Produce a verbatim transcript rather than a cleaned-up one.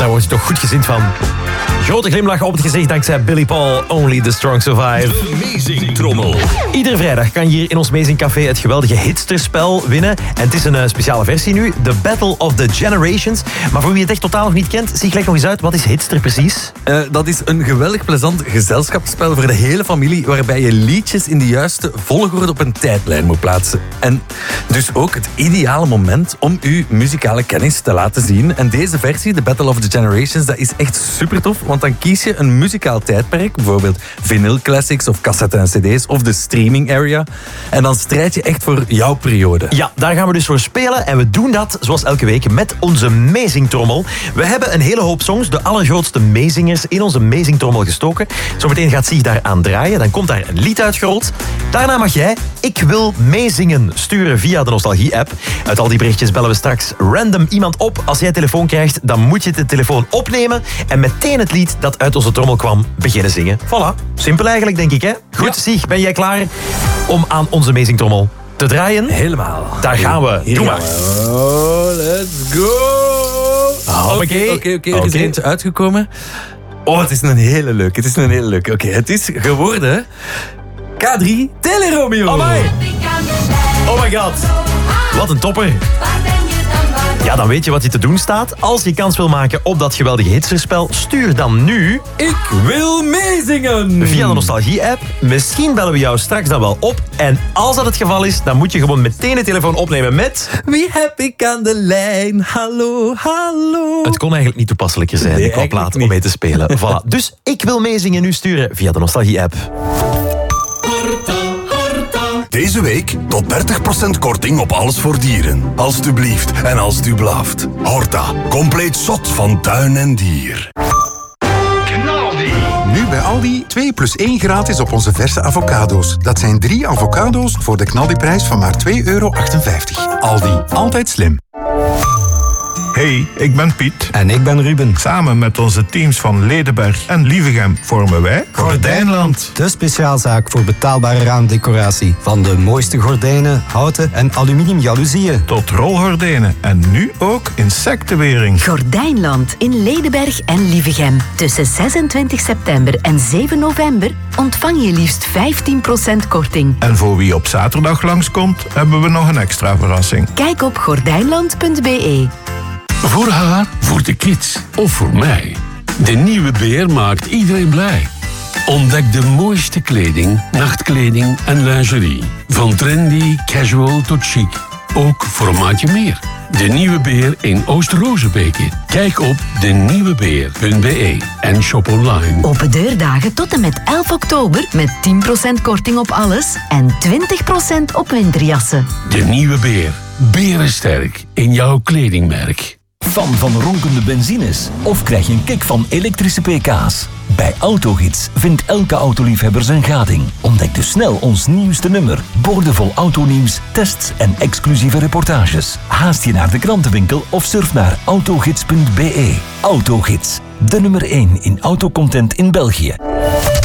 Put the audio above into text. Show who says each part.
Speaker 1: Daar word je toch goed gezind van. Grote glimlach op het gezicht dankzij Billy Paul. Only the strong survive.
Speaker 2: De Amazing Trommel.
Speaker 1: Iedere vrijdag kan je hier in ons Amazing Café het geweldige hitsterspel winnen. En het is een uh, speciale versie nu. The Battle of the Generations. Maar voor wie het echt totaal nog niet kent, zie ik leg nog eens uit. Wat is hitster precies?
Speaker 3: Uh, dat is een geweldig plezant gezelschapsspel voor de hele familie, waarbij je liedjes in de juiste volgorde op een tijdlijn moet plaatsen. En dus ook het ideale moment om uw muzikale kennis te laten zien. En deze versie, The Battle of the Generations, dat is echt super tof. Want dan kies je een muzikaal tijdperk, bijvoorbeeld vinyl classics of cassetten en cd's of de streaming area. En dan strijd je echt voor jouw periode.
Speaker 1: Ja, daar gaan we dus voor spelen. En we doen dat, zoals elke week, met onze Amazing Trommel. We hebben een hele hoop songs, de allergrootste meezingers, in onze Amazing Trommel gestoken. Zometeen gaat Sieg daar aan draaien. Dan komt daar een lied uitgerold. Daarna mag jij Ik wil meezingen sturen via de Nostalgie-app. Uit al die berichtjes bellen we straks random iemand op. Als jij telefoon krijgt, dan moet je de telefoon opnemen en meteen het lied dat uit onze trommel kwam beginnen zingen. Voilà. Simpel eigenlijk, denk ik, hè? Goed, ja. Sieg, ben jij klaar om aan onze Amazing Trommel te draaien?
Speaker 3: Helemaal.
Speaker 1: Daar gaan we.
Speaker 3: Hier
Speaker 1: Doe maar.
Speaker 3: Oh, let's go. Oké, oké, oké. Er is eentje uitgekomen. Oh, het is een hele leuke. Het is een hele leuke. Oké, okay, het is geworden K drie Teleromeo.
Speaker 1: Oh my. Oh my god. Wat een topper. Ja, dan weet je wat je te doen staat. Als je kans wil maken op dat geweldige hitserspel, stuur dan nu...
Speaker 3: Ik wil meezingen!
Speaker 1: Via de Nostalgie-app. Misschien bellen we jou straks dan wel op. En als dat het geval is, dan moet je gewoon meteen de telefoon opnemen met...
Speaker 3: Wie heb ik aan de lijn? Hallo, hallo.
Speaker 1: Het kon eigenlijk niet toepasselijker zijn.
Speaker 3: Nee,
Speaker 1: ik wou plaat om mee te spelen. Voilà. Dus ik wil meezingen nu sturen via de Nostalgie-app.
Speaker 2: Deze week tot dertig procent korting op alles voor dieren. Alsjeblieft en als u blaft. Horta, compleet zot van tuin en dier.
Speaker 4: Knaldi. Nu bij Aldi twee plus één gratis op onze verse avocado's. Dat zijn drie avocado's voor de Knaldi-prijs van maar twee euro achtenvijftig. Aldi, altijd slim.
Speaker 5: Hey, ik ben Piet.
Speaker 6: En ik ben Ruben.
Speaker 5: Samen met onze teams van Ledenberg en Lievegem vormen wij Gordijnland.
Speaker 6: De speciaalzaak voor betaalbare raamdecoratie. Van de mooiste gordijnen, houten en aluminium jaloezieën.
Speaker 5: Tot rolgordijnen en nu ook insectenwering.
Speaker 7: Gordijnland in Ledenberg en Lievegem. Tussen zesentwintig september en zeven november ontvang je liefst vijftien procent korting.
Speaker 5: En voor wie op zaterdag langskomt, hebben we nog een extra verrassing.
Speaker 7: Kijk op gordijnland punt b e.
Speaker 8: Voor haar, voor de kids of voor mij. De nieuwe Beer maakt iedereen blij. Ontdek de mooiste kleding, nachtkleding en lingerie. Van trendy, casual tot chic. Ook voor een maatje meer. De Nieuwe Beer in Oost-Rozenbeke. Kijk op de nieuwe beer punt b e en shop online.
Speaker 7: Open deurdagen tot en met elf oktober met tien procent korting op alles en twintig procent op winterjassen.
Speaker 8: De Nieuwe Beer. Berensterk in jouw kledingmerk.
Speaker 9: Fan van ronkende benzines? Of krijg je een kick van elektrische pk's? Bij Autogids vindt elke autoliefhebber zijn gading. Ontdek dus snel ons nieuwste nummer. Boordevol autonieuws, tests en exclusieve reportages. Haast je naar de krantenwinkel of surf naar autogids punt b e. Autogids, de nummer één in autocontent in België.